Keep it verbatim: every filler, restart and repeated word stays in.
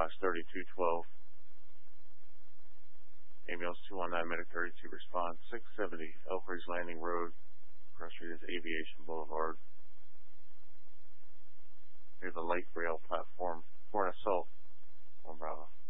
last thirty-two twelve. Ambulance two one nine, Medic thirty-two, response six seventy Elkridge Landing Road. Cross street is Aviation Boulevard. Near the light rail platform for an assault. One Bravo.